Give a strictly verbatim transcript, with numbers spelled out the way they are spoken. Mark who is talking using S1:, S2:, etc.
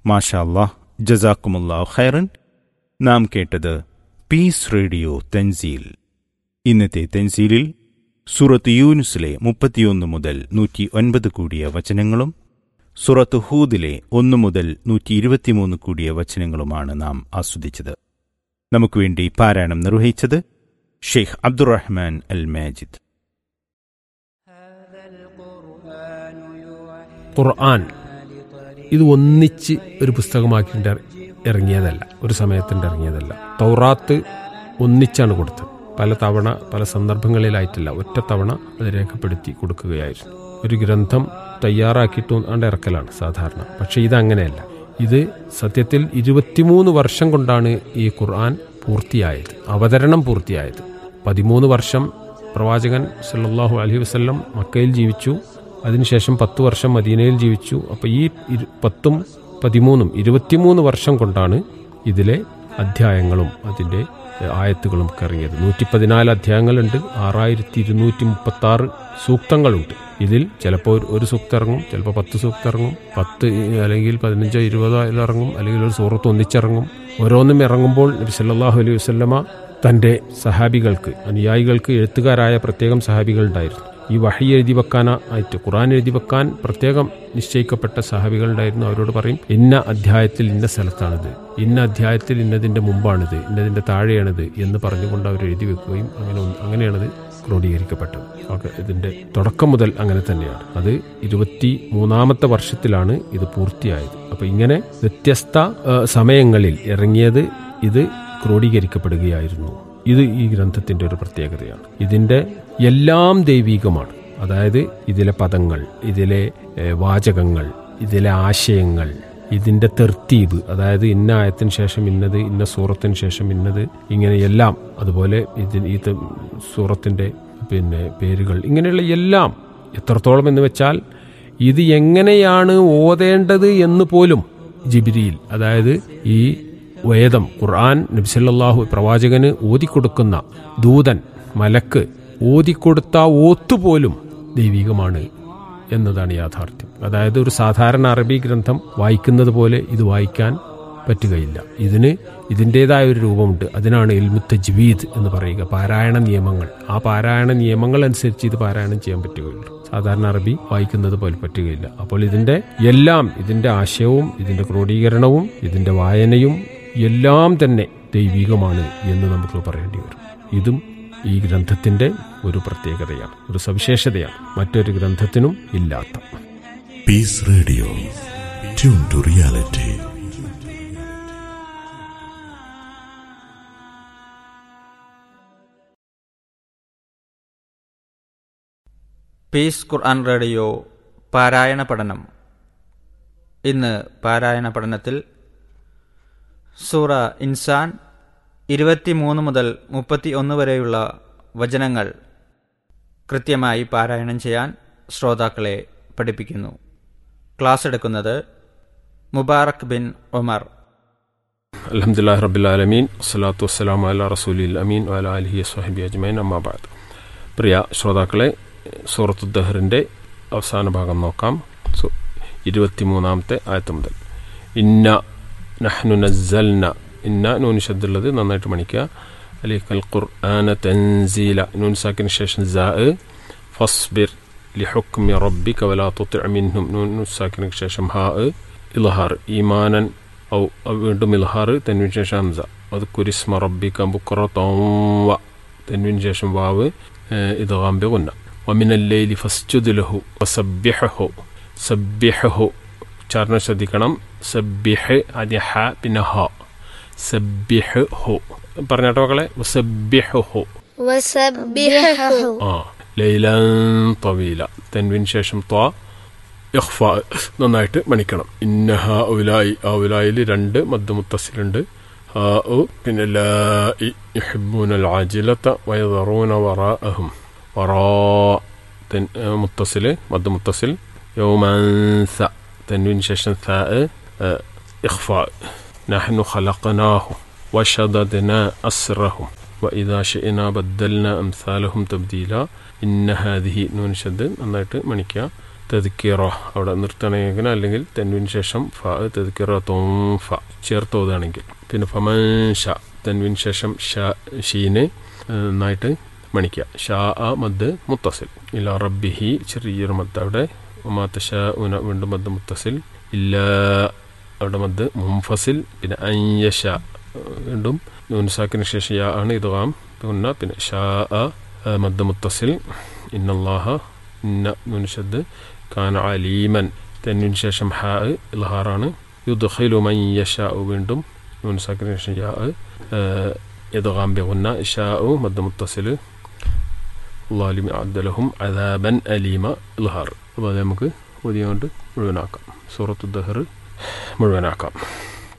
S1: മാഷാ അല്ലാഹ്, ജസാക്കുമുല്ലാഹു ഖൈറൻ. നാം കേട്ടത് പീസ് റേഡിയോ തൻസീൽ. ഇന്നത്തെ തൻസീലിൽ സൂറത്ത് യൂനുസിലെ മുപ്പത്തിയൊന്ന് മുതൽ നൂറ്റി ഒൻപത് കൂടിയ വചനങ്ങളും സൂറത്ത് ഹൂദിലെ ഒന്ന് മുതൽ നൂറ്റി ഇരുപത്തിമൂന്ന് കൂടിയ വചനങ്ങളുമാണ് നാം ആസ്വദിച്ചത്. നമുക്കുവേണ്ടി പാരായണം നിർവഹിച്ചത് ഷെയ്ഖ് അബ്ദുറഹ്മാൻ അൽ മാജിദ്.
S2: ഖുർആൻ ഇത് ഒന്നിച്ച് ഒരു പുസ്തകമാക്കിയിട്ട് ഇറങ്ങിയതല്ല, ഒരു സമയത്തിൻ്റെ ഇറങ്ങിയതല്ല. തൗറാത്ത് ഒന്നിച്ചാണ് കൊടുത്തത്. പല തവണ പല സന്ദർഭങ്ങളിലായിട്ടില്ല, ഒറ്റ തവണ അത് രേഖപ്പെടുത്തി കൊടുക്കുകയായിരുന്നു. ഒരു ഗ്രന്ഥം തയ്യാറാക്കിയിട്ട് ആണ്ട് ഇറക്കലാണ് സാധാരണ. പക്ഷേ ഇതങ്ങനെയല്ല. ഇത് സത്യത്തിൽ ഇരുപത്തിമൂന്ന് വർഷം കൊണ്ടാണ് ഈ ഖുർആൻ പൂർത്തിയായത്, അവതരണം പൂർത്തിയായത്. പതിമൂന്ന് വർഷം പ്രവാചകൻ സല്ലല്ലാഹു അലൈഹി വസല്ലം മക്കയിൽ ജീവിച്ചു. അതിനുശേഷം പത്ത് വർഷം മദീനയിൽ ജീവിച്ചു. അപ്പോൾ ഈ പത്തും പതിമൂന്നും ഇരുപത്തിമൂന്ന് വർഷം കൊണ്ടാണ് ഇതിലെ അധ്യായങ്ങളും അതിൻ്റെ ആയത്തുകളും ഒക്കെ ഇറങ്ങിയത്. നൂറ്റി പതിനാല് അധ്യായങ്ങളുണ്ട്, ആറായിരത്തി ഇരുന്നൂറ്റി മുപ്പത്തി ആറ് സൂക്തങ്ങളുണ്ട്. ഇതിൽ ചിലപ്പോൾ ഒരു സൂക്തം ഇറങ്ങും, ചിലപ്പോൾ പത്ത് സൂക്തം ഇറങ്ങും, പത്ത് അല്ലെങ്കിൽ പതിനഞ്ചോ ഇരുപതോ ഇറങ്ങും, അല്ലെങ്കിൽ ഒരു സൂറത്ത് ഒന്നിച്ചിറങ്ങും. ഓരോന്നും ഇറങ്ങുമ്പോൾ നബി സല്ലല്ലാഹു അലൈഹി വസല്ലമ തൻ്റെ സഹാബികൾക്ക്, അനുയായികൾക്ക് എഴുത്തുകാരായ പ്രത്യേകം സഹാബികളുണ്ടായിരുന്നു. ഈ വഹി എഴുതി വെക്കാനായിട്ട്, ഖുർആൻ എഴുതി വെക്കാൻ പ്രത്യേകം നിശ്ചയിക്കപ്പെട്ട സഹാബികളുണ്ടായിരുന്നു. അവരോട് പറയും, ഇന്ന അധ്യായത്തിൽ ഇന്ന സ്ഥലത്താണിത്, ഇന്ന അധ്യായത്തിൽ ഇന്നതിൻ്റെ മുമ്പാണിത്, ഇന്നതിൻ്റെ താഴെയാണിത് എന്ന് പറഞ്ഞുകൊണ്ട് അവർ എഴുതി വെക്കുകയും അങ്ങനെ അങ്ങനെയാണത് ക്രോഡീകരിക്കപ്പെട്ടത്. ഓക്കെ, ഇതിൻ്റെ തുടക്കം മുതൽ അങ്ങനെ തന്നെയാണ്. അത് ഇരുപത്തി മൂന്നാമത്തെ വർഷത്തിലാണ് ഇത് പൂർത്തിയായത്. അപ്പോൾ ഇങ്ങനെ വ്യത്യസ്ത സമയങ്ങളിൽ ഇറങ്ങിയത് ഇത് ക്രോഡീകരിക്കപ്പെടുകയായിരുന്നു. ഇത് ഈ ഗ്രന്ഥത്തിൻ്റെ ഒരു പ്രത്യേകതയാണ്. ഇതിൻ്റെ എല്ലാം ദൈവീകമാണ്. അതായത് ഇതിലെ പദങ്ങൾ, ഇതിലെ വാചകങ്ങൾ, ഇതിലെ ആശയങ്ങൾ, ഇതിൻ്റെ തെർത്തീബ്, അതായത് ഇന്ന ആയത്തിന് ശേഷം ഇന്നത്, ഇന്ന സൂറത്തിന് ശേഷം ഇന്നത്, ഇങ്ങനെയെല്ലാം. അതുപോലെ ഇതിന് ഈ സൂറത്തിൻ്റെ പിന്നെ പേരുകൾ, ഇങ്ങനെയുള്ള എല്ലാം എത്രത്തോളം എന്ന് വെച്ചാൽ ഇത് എങ്ങനെയാണ് ഓതേണ്ടത് എന്ന് പോലും ജിബ്രീൽ, അതായത് ഈ വേദം ഖുർആൻ നബി സല്ലല്ലാഹു പ്രവാചകന് ഓതിക്കൊടുക്കുന്ന ദൂതൻ മലക്ക് ഓതിക്കൊടുത്ത ഓത്തുപോലും ദൈവികമാണ് എന്നതാണ് യാഥാർത്ഥ്യം. അതായത് ഒരു സാധാരണ അറബി ഗ്രന്ഥം വായിക്കുന്നത് പോലെ ഇത് വായിക്കാൻ പറ്റുകയില്ല. ഇതിന് ഇതിൻ്റെതായ ഒരു രൂപമുണ്ട്. അതിനാണ് ഇൽമു തജ്വീദ് എന്ന് പറയുക, പാരായണ നിയമങ്ങൾ. ആ പാരായണ നിയമങ്ങൾ അനുസരിച്ച് ഇത് പാരായണം ചെയ്യാൻ പറ്റുകയുള്ളൂ. സാധാരണ അറബി വായിക്കുന്നത് പോലെ പറ്റുകയില്ല. അപ്പോൾ ഇതിൻ്റെ എല്ലാം, ഇതിൻ്റെ ആശയവും ഇതിൻ്റെ ക്രോഡീകരണവും ഇതിൻ്റെ വായനയും എല്ലാം തന്നെ ദൈവികമാണ് എന്ന് നമുക്ക് പറയേണ്ടി വരും. ഇതും ഈ ഗ്രന്ഥത്തിൻ്റെ ഒരു പ്രത്യേകതയാണ്, ഒരു സവിശേഷതയാണ്, മറ്റൊരു ഗ്രന്ഥത്തിനും ഇല്ലാത്ത.
S3: Piece radio, tune to reality.
S4: Piece Quran radio പാരായണ പഠനം. ഇന്ന് പാരായണ പഠനത്തിൽ സൂറ ഇൻസാൻ ഇരുപത്തിമൂന്ന് മുതൽ മുപ്പത്തി ഒന്ന് വരെയുള്ള വചനങ്ങൾ കൃത്യമായി പാരായണം ചെയ്യാൻ ശ്രോതാക്കളെ പഠിപ്പിക്കുന്നു. ക്ലാസ് എടുക്കുന്നത് മുബാറക് ബിൻ ഉമർ.
S2: അൽഹംദുലില്ലാഹി റബ്ബിൽ ആലമീൻ, വസ്സലാത്തു വസ്സലാമു അലാ റസൂലിൽ അമീൻ വഅലാ ആലിഹി വസ്വഹ്ബിഹി അജ്മഈൻ, അമ്മാ ബഅദ്. പ്രിയ ശ്രോതാക്കളെ, സൂറത്തു ദഹറിൻ്റെ അവസാന ഭാഗം നോക്കാം. ഇരുപത്തിമൂന്നാമത്തെ ആയത്ത് മുതൽ. ഇന്ന നഹ്നു നസ്സൽന, ഇന്ന നൂൻ ശദ്ദുള്ളത് നന്നായിട്ട് മണിക്കുക. അലൈക്കൽ ഖുർആന തൻസീല, നൂൻ സാക്കിന് ശേഷം സാ, ഫസ്ബിർ ലിഹുക്മി റബ്ബിക വലാ തുതിഅ മിൻഹും, നൂൻ സാക്കിന് ശേഷം ഹാ, ഇൽഹാർ ഈമാനൻ ഔ, വീണ്ടും ഇൽഹാർ, തൻവീൻ ശേഷം ഹംസ. അദ്കുർ ഇസ്മ റബ്ബിക ബുക്റതൻ വ, തൻവീൻ ശേഷം വാവ്, ഇദ്ഗാം ബിഗുന്ന. വമിനൽ ലൈലി ഫസ്ജുദ് ലഹു വസബ്ബിഹു, സബ്ബിഹു ഉച്ചാരണം ശ്രദ്ധിക്കണം. സബ്ബിഹ് ആദ്യ ഹ പിന്നെ ഹ, സബ്ബിഹ് ഹു പറഞ്ഞാട്ടോ മക്കളെ. വസബ്ബിഹു, ആ ലൈലൻ തവീല, തൻവീൻ ശേഷം ത്വാ, ഇഖ്ഫാ നന്നായിട്ട് മണിക്കണം. ഇന്ന ഹാ ഉലായി, ആ ഉലായിൽ രണ്ട് മദ് മുത്തസിലുണ്ട്. ഹാ ഉ പിന്നെ ലാ യുഹിബ്ബൂനൽ ആജിലത വയദറൂന വറാഅഹും, വറാ മുത്തസിൽ മദ് മുത്തസിൽ. യൗമൻസ, തൻവീൻ ശേഷം സാ, ഇഖ്ഫാ. നഹ്നു ഖലഖനാഹു വശദദ്നാ അസ്റഹും വഇദാ ശിഅനാ ബദ്ദൽനാ അംസാലഹും തബ്ദീല. ഇന്ന ഹാദിഹി, നൂൻ ശദ്ദ് നന്നായിട്ട് മണിക്കുക. തെതുക്കിറ അവിടെ നിർത്തണമെങ്കിൽ, അല്ലെങ്കിൽ തെൻവിന് ശേഷം ഫ തെതുക്കിറ തോം ഫ ചേർത്തോതാണെങ്കിൽ. പിന്നെ ഫമൻഷ തെൻവിന് ശേഷം ഷ ഷീന് നന്നായിട്ട് മണിക്കുക. ഷാ ആ മദ് മുത്തസിൽ. ഇല്ല റബ്ബിഹി ചെറിയൊരു മദ് അവിടെ. ഒമാത്ത ഷാ ഉന വീണ്ടും മദ് മുത്തസിൽ. ഇല്ല അവിടെ മദ് മുംഫസിൽ. പിന്നെ അയ്യഷ വീണ്ടും നൂൻസാക്കിന് ശേഷം യാ ആണ് ഇദ്ഗാം പിന്നെ പിന്നെ ഷാ ആ മദ് മുത്തസിൽ. ഇന്നല്ലാഹ ഇന്ന നൂൻഷദ് കാന അലീമൻ തെന്നിന് ശേഷം ഹാ ഇൽഹാറാണ്. യുദ്ഖിലു മൻ യശാ വീണ്ടും നൂൻസാക്കിന് ശേഷം യാ ഇദ്ഗാം ബിഗുന്ന ഷാ മദ് മുത്തസിൽ. അല്ലാഹു അഅദ്ദലഹും അദാബൻ അലീമ ഇൽഹാർ. അപ്പോൾ അത് നമുക്ക് ഓതിയോണ്ട് മുഴുവനാക്കാം. സൂറത്തു ദഹർ മുഴുവനാക്കാം.